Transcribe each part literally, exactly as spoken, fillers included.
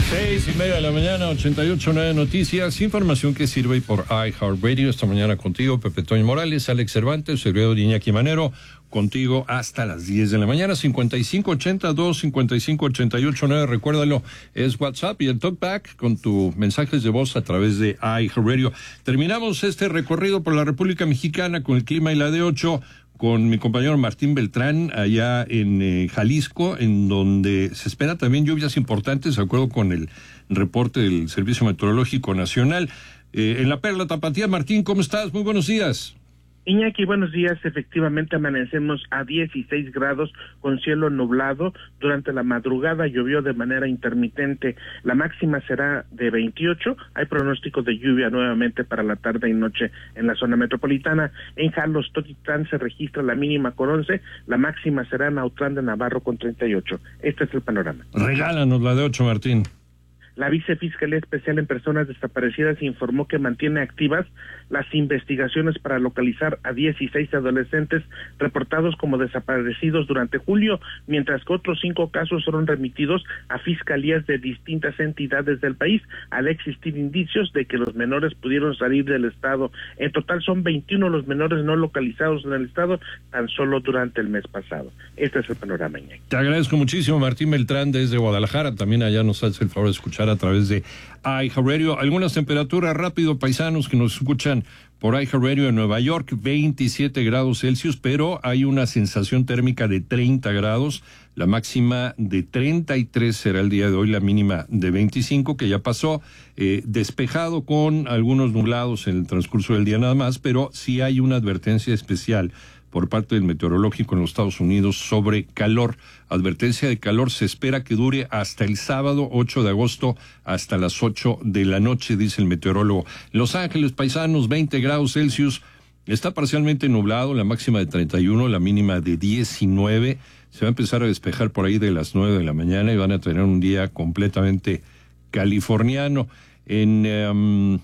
Seis y media de la mañana, ochenta y ocho punto nueve Noticias, información que sirve por iHeartRadio. Esta mañana contigo, Pepe Toño Morales, Alex Cervantes, servidor Iñaki Manero, contigo hasta las diez de la mañana. Cincuenta y cinco ochenta y dos, cincuenta y cinco ochenta y ocho nueve, recuérdalo, es WhatsApp y el Talkback con tus mensajes de voz a través de iHeartRadio. Terminamos este recorrido por la República Mexicana con el clima y la D ocho, con mi compañero Martín Beltrán allá en eh, Jalisco, en donde se espera también lluvias importantes, de acuerdo con el reporte del Servicio Meteorológico Nacional. Eh, en la Perla Tapatía, Martín, ¿cómo estás? Muy buenos días. Iñaki, buenos días. Efectivamente amanecemos a dieciséis grados con cielo nublado. Durante la madrugada llovió de manera intermitente. La máxima será de veintiocho. Hay pronóstico de lluvia nuevamente para la tarde y noche en la zona metropolitana. En Jalos, Totitlán se registra la mínima con once. La máxima será en Autlán de Navarro con treinta y ocho. Este es el panorama. Regálanos la de ocho, Martín. La Vicefiscalía Especial en Personas Desaparecidas informó que mantiene activas las investigaciones para localizar a dieciséis adolescentes reportados como desaparecidos durante julio, mientras que otros cinco casos fueron remitidos a fiscalías de distintas entidades del país, al existir indicios de que los menores pudieron salir del estado. En total son veintiuno los menores no localizados en el estado tan solo durante el mes pasado. Este es el panorama, Iñaki. Te agradezco muchísimo, Martín Beltrán, desde Guadalajara. También allá nos hace el favor de escuchar a través de iHeartRadio. Algunas temperaturas rápido, paisanos que nos escuchan por iHeartRadio en Nueva York, veintisiete grados Celsius, pero hay una sensación térmica de treinta grados, la máxima de treinta y tres será el día de hoy, la mínima de veinticinco, que ya pasó, eh, despejado con algunos nublados en el transcurso del día nada más, pero sí hay una advertencia especial por parte del meteorológico en los Estados Unidos sobre calor. Advertencia de calor se espera que dure hasta el sábado ocho de agosto, hasta las ocho de la noche, dice el meteorólogo. Los Ángeles, paisanos, veinte grados Celsius, está parcialmente nublado, la máxima de treinta y uno, la mínima de diecinueve. Se va a empezar a despejar por ahí de las nueve de la mañana y van a tener un día completamente californiano. En Um,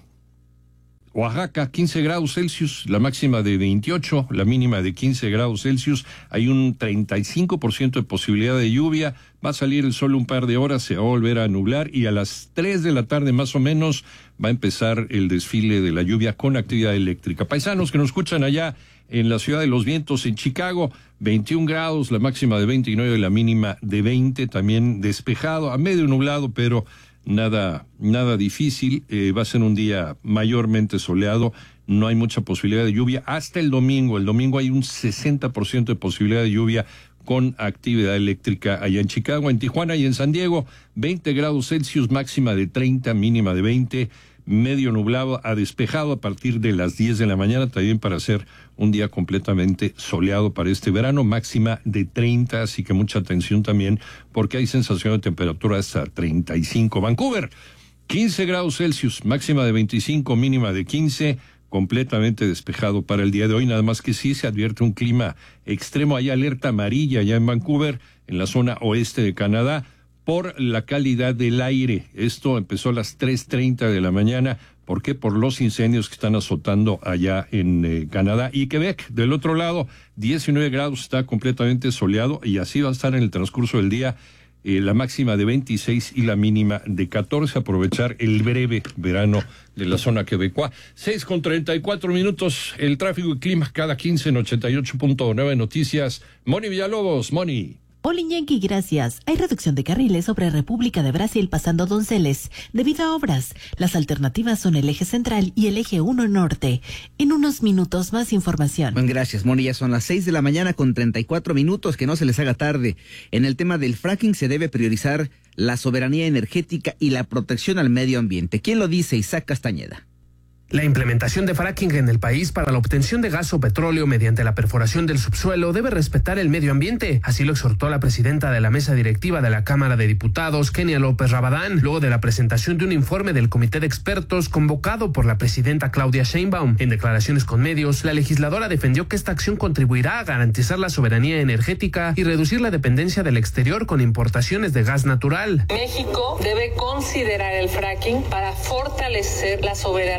Oaxaca, quince grados Celsius, la máxima de veintiocho, la mínima de quince grados Celsius. Hay un treinta y cinco por ciento de posibilidad de lluvia. Va a salir el sol un par de horas, se va a volver a nublar y a las tres de la tarde más o menos va a empezar el desfile de la lluvia con actividad eléctrica. Paisanos que nos escuchan allá en la Ciudad de los Vientos, en Chicago, veintiún grados, la máxima de veintinueve, la mínima de veinte, también despejado, a medio nublado, pero Nada, nada difícil, eh, va a ser un día mayormente soleado, no hay mucha posibilidad de lluvia hasta el domingo. El domingo hay un sesenta por ciento de posibilidad de lluvia con actividad eléctrica allá en Chicago. En Tijuana y en San Diego, veinte grados Celsius, máxima de treinta, mínima de veinte, medio nublado a despejado a partir de las diez de la mañana, también para hacer un día completamente soleado para este verano, máxima de treinta, así que mucha atención también porque hay sensación de temperatura hasta treinta y cinco. Vancouver, quince grados Celsius, máxima de veinticinco, mínima de quince, completamente despejado para el día de hoy, nada más que sí se advierte un clima extremo. Hay alerta amarilla allá en Vancouver, en la zona oeste de Canadá, por la calidad del aire. Esto empezó a las tres treinta de la mañana. ¿Por qué? Por los incendios que están azotando allá en eh, Canadá y Quebec. Del otro lado, diecinueve grados, está completamente soleado y así va a estar en el transcurso del día. Eh, la máxima de veintiséis y la mínima de catorce. Aprovechar el breve verano de la zona quebecoa. seis con treinta y cuatro minutos. El tráfico y clima cada quince en ochenta y ocho punto nueve Noticias. Moni Villalobos, Moni. Hola Yankee, gracias. Hay reducción de carriles sobre República de Brasil pasando Donceles debido a obras. Las alternativas son el eje central y el eje uno norte. En unos minutos más información. Bueno, gracias, Moni. Ya son las seis de la mañana con treinta y cuatro minutos, que no se les haga tarde. En el tema del fracking se debe priorizar la soberanía energética y la protección al medio ambiente. ¿Quién lo dice? Isaac Castañeda. La implementación de fracking en el país para la obtención de gas o petróleo mediante la perforación del subsuelo debe respetar el medio ambiente. Así lo exhortó la presidenta de la mesa directiva de la Cámara de Diputados, Kenia López Rabadán, luego de la presentación de un informe del comité de expertos convocado por la presidenta Claudia Sheinbaum. En declaraciones con medios, la legisladora defendió que esta acción contribuirá a garantizar la soberanía energética y reducir la dependencia del exterior con importaciones de gas natural. México debe considerar el fracking para fortalecer la soberanía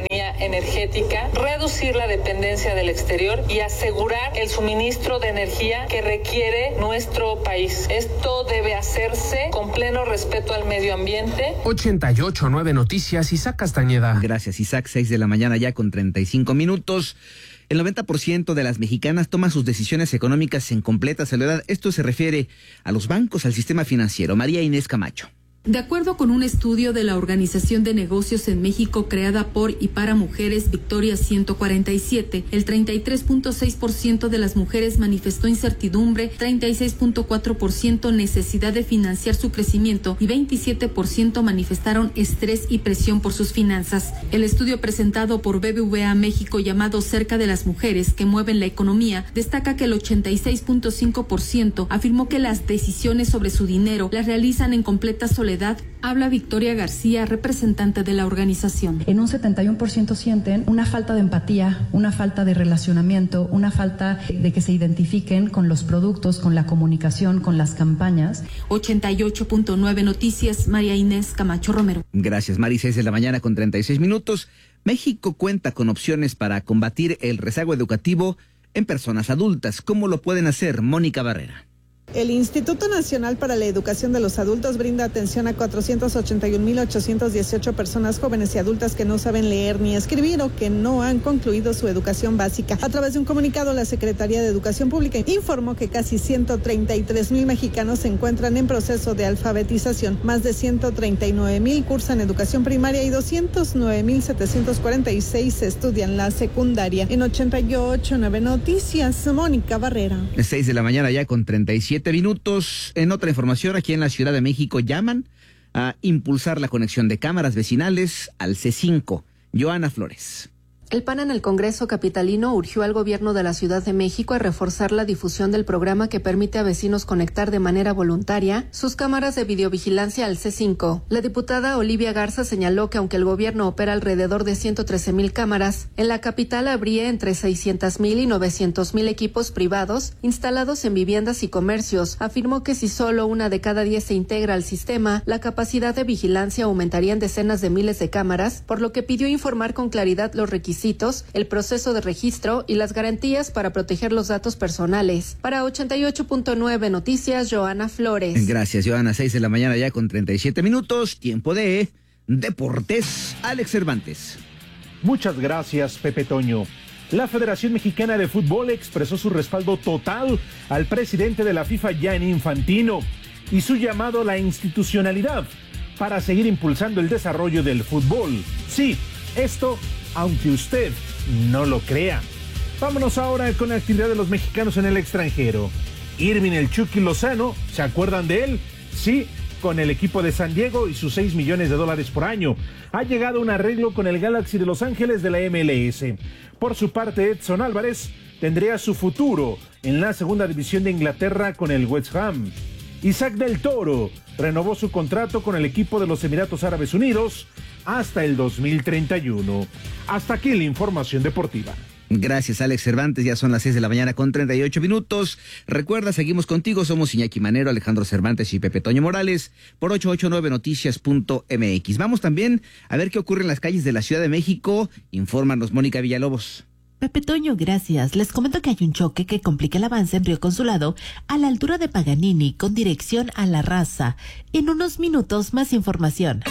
energética, reducir la dependencia del exterior y asegurar el suministro de energía que requiere nuestro país. Esto debe hacerse con pleno respeto al medio ambiente. ochenta y ocho punto nueve Noticias, Isaac Castañeda. Gracias, Isaac. seis de la mañana ya con treinta y cinco minutos. El noventa por ciento de las mexicanas toma sus decisiones económicas en completa soledad. Esto se refiere a los bancos, al sistema financiero. María Inés Camacho. De acuerdo con un estudio de la Organización de Negocios en México creada por y para mujeres Victoria ciento cuarenta y siete, el treinta y tres punto seis por ciento de las mujeres manifestó incertidumbre, treinta y seis punto cuatro por ciento necesidad de financiar su crecimiento y veintisiete por ciento manifestaron estrés y presión por sus finanzas. El estudio presentado por B B V A México llamado Cerca de las Mujeres que mueven la economía destaca que el ochenta y seis punto cinco por ciento afirmó que las decisiones sobre su dinero las realizan en completa soledad. Habla Victoria García, representante de la organización. En un setenta y uno por ciento sienten una falta de empatía, una falta de relacionamiento, una falta de que se identifiquen con los productos, con la comunicación, con las campañas. ochenta y ocho punto nueve Noticias, María Inés Camacho Romero. Gracias, Mari. seis de la mañana con treinta y seis minutos. México cuenta con opciones para combatir el rezago educativo en personas adultas. ¿Cómo lo pueden hacer? Mónica Barrera. El Instituto Nacional para la Educación de los Adultos brinda atención a cuatrocientos ochenta y un mil ochocientos dieciocho personas jóvenes y adultas que no saben leer ni escribir o que no han concluido su educación básica. A través de un comunicado, la Secretaría de Educación Pública informó que casi ciento treinta y tres mil mexicanos se encuentran en proceso de alfabetización. Más de ciento treinta y nueve mil cursan educación primaria y doscientos nueve mil setecientos cuarenta y seis estudian la secundaria. En ochenta y ocho punto nueve Noticias, Mónica Barrera. seis de la mañana ya con treinta y siete minutos. En otra información, aquí en la Ciudad de México llaman a impulsar la conexión de cámaras vecinales al C cinco. Joana Flores. El P A N en el Congreso capitalino urgió al gobierno de la Ciudad de México a reforzar la difusión del programa que permite a vecinos conectar de manera voluntaria sus cámaras de videovigilancia al C cinco. La diputada Olivia Garza señaló que aunque el gobierno opera alrededor de ciento trece mil cámaras, en la capital habría entre seiscientos mil y novecientos mil equipos privados instalados en viviendas y comercios. Afirmó que si solo una de cada diez se integra al sistema, la capacidad de vigilancia aumentaría en decenas de miles de cámaras, por lo que pidió informar con claridad los requisitos, el proceso de registro y las garantías para proteger los datos personales. Para ochenta y ocho punto nueve Noticias, Joana Flores. Gracias, Joana. seis de la mañana ya con treinta y siete minutos. Tiempo de Deportes. Alex Cervantes. Muchas gracias, Pepe Toño. La Federación Mexicana de Fútbol expresó su respaldo total al presidente de la FIFA, Gianni Infantino, y su llamado a la institucionalidad para seguir impulsando el desarrollo del fútbol. Sí, esto aunque usted no lo crea. Vámonos ahora con la actividad de los mexicanos en el extranjero. Irving el Chucky Lozano, ¿se acuerdan de él? Sí, con el equipo de San Diego y sus seis millones de dólares por año. Ha llegado a un arreglo con el Galaxy de Los Ángeles de la M L S. Por su parte, Edson Álvarez tendría su futuro en la segunda división de Inglaterra con el West Ham. Isaac del Toro renovó su contrato con el equipo de los Emiratos Árabes Unidos hasta el dos mil treinta y uno. Hasta aquí la información deportiva. Gracias, Alex Cervantes. Ya son las seis de la mañana con treinta y ocho minutos. Recuerda, seguimos contigo. Somos Iñaki Manero, Alejandro Cervantes y Pepe Toño Morales por ochocientos ochenta y nueve noticias punto m x. Vamos también a ver qué ocurre en las calles de la Ciudad de México. Infórmanos, Mónica Villalobos. Pepe Toño, gracias. Les comento que hay un choque que complica el avance en Río Consulado a la altura de Paganini con dirección a La Raza. En unos minutos, más información.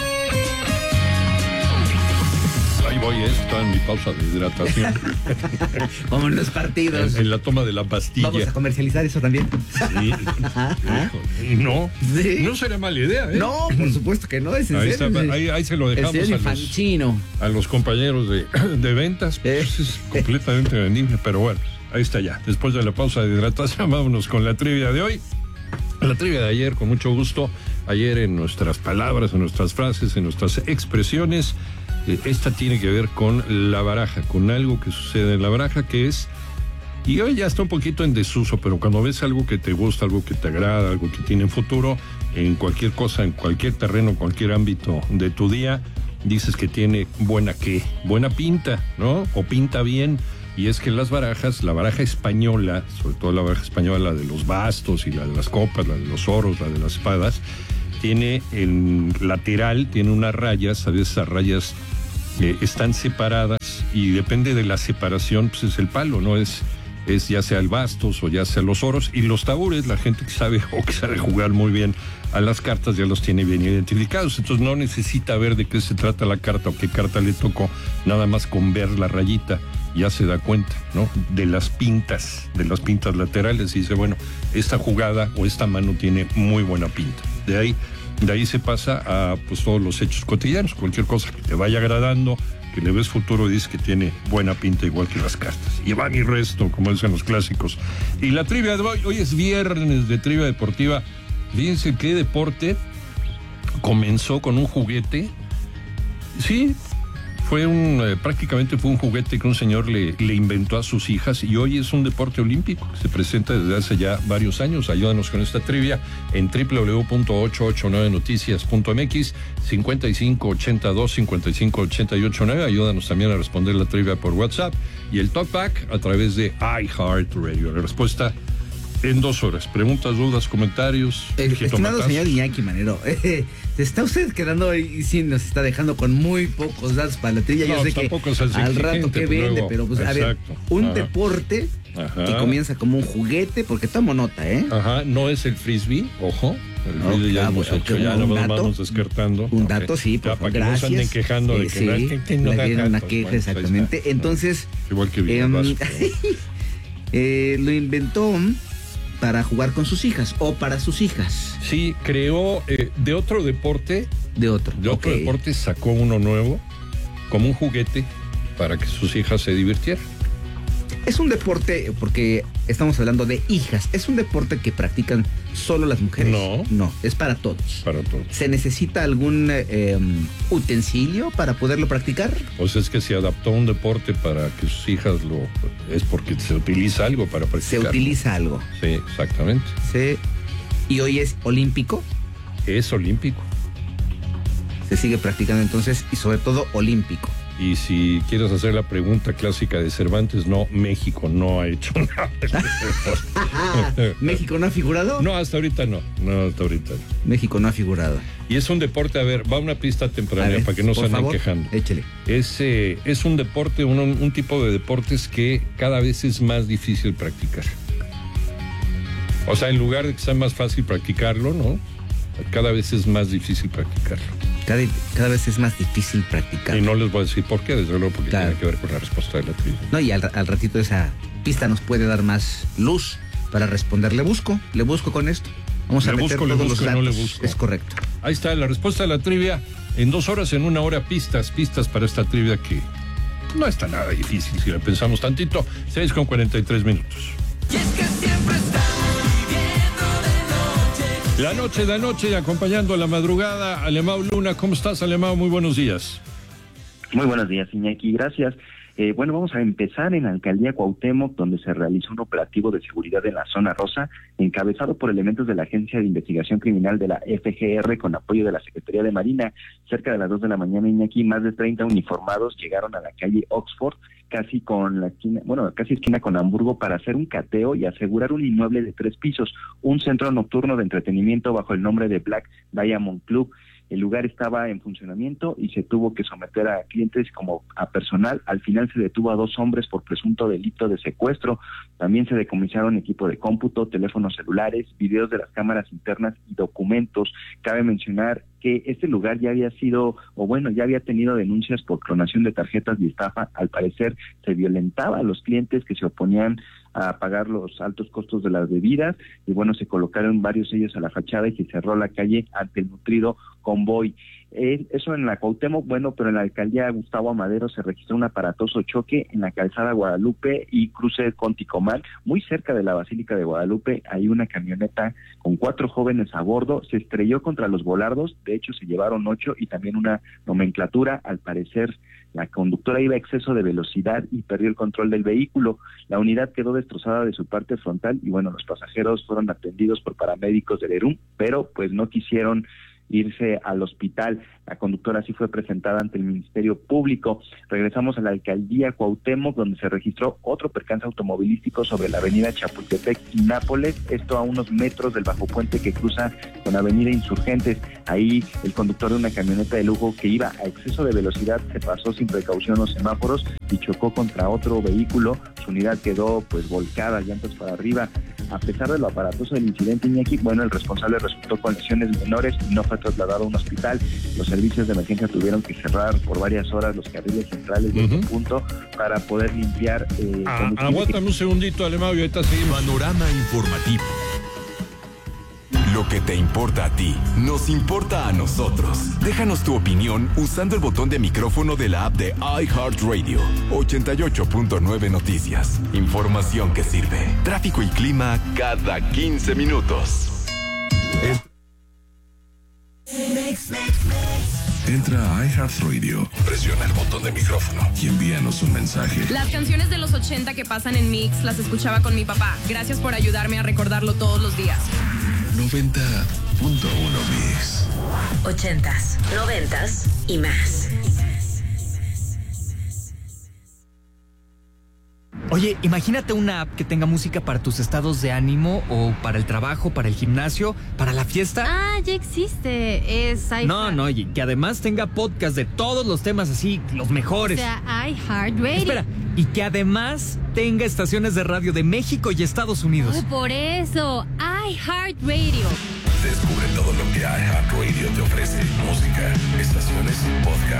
Ahí voy, está en mi pausa de hidratación. Como en los partidos. En, en la toma de la pastilla. ¿Vamos a comercializar eso también? Sí. No, ¿Sí? No será mala idea, ¿eh? No, por supuesto que no. Es ahí, está, ahí, ahí se lo dejamos a los, a los compañeros de, de ventas. Pues es completamente vendible, pero bueno, ahí está ya. Después de la pausa de hidratación, vámonos con la trivia de hoy. La trivia de ayer, con mucho gusto. Ayer en nuestras palabras, en nuestras frases, en nuestras expresiones, esta tiene que ver con la baraja, con algo que sucede en la baraja, que es, y hoy ya está un poquito en desuso, pero cuando ves algo que te gusta, algo que te agrada, algo que tiene futuro, en cualquier cosa, en cualquier terreno, cualquier ámbito de tu día, dices que tiene buena qué, buena pinta, ¿no? O pinta bien. Y es que las barajas, la baraja española, sobre todo la baraja española, la de los bastos y la de las copas, la de los oros, la de las espadas, tiene en lateral, tiene unas rayas, ¿sabes? Esas rayas eh, están separadas y depende de la separación, pues es el palo, ¿no? Es, es ya sea el bastos o ya sea los oros, y los tabures, la gente que sabe o que sabe jugar muy bien a las cartas ya los tiene bien identificados, entonces no necesita ver de qué se trata la carta o qué carta le tocó, nada más con ver la rayita ya se da cuenta, ¿no? De las pintas, de las pintas laterales, y dice, bueno, esta jugada o esta mano tiene muy buena pinta. De ahí, de ahí se pasa a pues todos los hechos cotidianos, cualquier cosa que te vaya agradando, que le ves futuro, dices que tiene buena pinta igual que las cartas. Y va mi resto, como dicen los clásicos. Y la trivia de hoy, hoy es viernes de trivia deportiva. Fíjense qué deporte comenzó con un juguete. Sí, fue un, eh, prácticamente fue un juguete que un señor le, le inventó a sus hijas, y hoy es un deporte olímpico que se presenta desde hace ya varios años. Ayúdanos con esta trivia en doble u doble u doble u punto ochocientos ochenta y nueve noticias punto m x, cincuenta y cinco ochenta y dos cincuenta y cinco ochenta y ocho nueve. Ayúdanos también a responder la trivia por WhatsApp y el Talkback a través de iHeartRadio. La respuesta en dos horas. Preguntas, dudas, comentarios. El estimado señor Iñaki Manero, eh, ¿se está usted quedando ahí, sí, nos está dejando con muy pocos datos para la trilla? No, yo sé que al rato que vende, luego, pero pues exacto, a ver, un ajá. deporte Ajá. que comienza como un juguete, porque tomo nota, ¿eh? Ajá, no es el frisbee, ojo. El Okay, frisbee ya ah, hemos bueno, hecho, okay, ya un nos dato, vamos descartando. Un Okay. dato, sí, por ya, favor, para que gracias. no se anden quejando de Eh, que sí, no, que, que no le da dieron una datos. queja, Bueno, exactamente. está. Entonces, igual que bien, eh, eh, lo inventó para jugar con sus hijas o para sus hijas. Sí, creó eh, de otro deporte, de otro, de otro okay. deporte sacó uno nuevo, como un juguete para que sus hijas se divirtieran. Es un deporte, porque estamos hablando de hijas, ¿es un deporte que practican solo las mujeres? No. No, es para todos. Para todos. ¿Se necesita algún eh, utensilio para poderlo practicar? Pues es que se adaptó un deporte para que sus hijas lo... Es porque se utiliza algo para practicar. Se utiliza algo. Sí, exactamente. Sí. ¿Y hoy es olímpico? Es olímpico. Se sigue practicando entonces, y sobre todo olímpico. Y si quieres hacer la pregunta clásica de Cervantes, no, México no ha hecho nada. ¿México no ha figurado? No, hasta ahorita no, no, hasta ahorita no. México no ha figurado. Y es un deporte, a ver, va una pista temprana ver, para que no se anden favor, quejando. Échele. Es, eh, es un deporte, un, un tipo de deportes que cada vez es más difícil practicar. O sea, en lugar de que sea más fácil practicarlo, ¿no? Cada vez es más difícil practicarlo. Cada, cada vez es más difícil practicar. Y no les voy a decir por qué, desde luego, porque claro. tiene que ver con la respuesta de la trivia. No, y al, al ratito esa pista nos puede dar más luz para responder. Le busco, le busco con esto. Vamos le a meter busco, todos le busco, los datos. no le busco. Es correcto. Ahí está la respuesta de la trivia. En dos horas, en una hora, pistas, pistas para esta trivia que no está nada difícil si la pensamos tantito. seis con cuarenta y tres minutos. Y es que siempre estamos viviendo de noche. La noche de noche, acompañando a la madrugada, Alemão Luna. ¿Cómo estás, Alemão? Muy buenos días. Muy buenos días, Iñaki. Gracias. Eh, bueno, vamos a empezar en la alcaldía Cuauhtémoc, donde se realizó un operativo de seguridad en la zona rosa, encabezado por elementos de la Agencia de Investigación Criminal de la F G R con apoyo de la Secretaría de Marina. Cerca de las dos de la mañana, Iñaki, más de treinta uniformados llegaron a la calle Oxford, casi con la esquina, bueno, casi esquina con Hamburgo, para hacer un cateo y asegurar un inmueble de tres pisos, un centro nocturno de entretenimiento bajo el nombre de Black Diamond Club. El lugar estaba en funcionamiento y se tuvo que someter a clientes como a personal. Al final se detuvo a dos hombres por presunto delito de secuestro. También se decomisaron equipo de cómputo, teléfonos celulares, videos de las cámaras internas y documentos. Cabe mencionar que este lugar ya había sido, o bueno, ya había tenido denuncias por clonación de tarjetas de estafa. Al parecer se violentaba a los clientes que se oponían a pagar los altos costos de las bebidas, y bueno, se colocaron varios sellos a la fachada y se cerró la calle ante el nutrido convoy. Eh, eso en la Cuauhtémoc, bueno, pero en la alcaldía Gustavo Amadero se registró un aparatoso choque en la calzada Guadalupe y cruce con Ticomán, muy cerca de la Basílica de Guadalupe. Hay una camioneta con cuatro jóvenes a bordo, se estrelló contra los volardos, de hecho se llevaron ocho y también una nomenclatura. Al parecer la conductora iba a exceso de velocidad y perdió el control del vehículo. La unidad quedó destrozada de su parte frontal y bueno, los pasajeros fueron atendidos por paramédicos del ERUM, pero pues no quisieron irse al hospital. La conductora sí fue presentada ante el Ministerio Público. Regresamos a la alcaldía Cuauhtémoc, donde se registró otro percance automovilístico sobre la avenida Chapultepec y Nápoles, esto a unos metros del bajo puente que cruza con la avenida Insurgentes. Ahí el conductor de una camioneta de lujo que iba a exceso de velocidad se pasó sin precaución los semáforos y chocó contra otro vehículo. Su unidad quedó pues volcada, llantas para arriba. A pesar de lo aparatoso del incidente, Iñaki, bueno, el responsable resultó con lesiones menores y no fue trasladado a un hospital. Los servicios de emergencia tuvieron que cerrar por varias horas los carriles centrales de uh-huh. este punto para poder limpiar. Eh, ah, aguántame un segundito, Alemão, y ahorita seguimos. Panorama informativo. Lo que te importa a ti, nos importa a nosotros. Déjanos tu opinión usando el botón de micrófono de la app de iHeartRadio. ochenta y ocho punto nueve Noticias. Información que sirve. Tráfico y clima cada quince minutos. Entra a iHeartRadio, presiona el botón de micrófono y envíanos un mensaje. Las canciones de los ochenta que pasan en Mix las escuchaba con mi papá. Gracias por ayudarme a recordarlo todos los días. noventa punto uno Mix. Ochentas, noventas y más. Oye, imagínate una app que tenga música para tus estados de ánimo o para el trabajo, para el gimnasio, para la fiesta. Ah, ya existe. Es iHeart. No, no, y que además tenga podcast de todos los temas así, los mejores. O sea, iHeartRadio. Espera, y que además tenga estaciones de radio de México y Estados Unidos. Oh, por eso, iHeartRadio. Descubre todo lo que iHeartRadio te ofrece. Música, estaciones, podcast.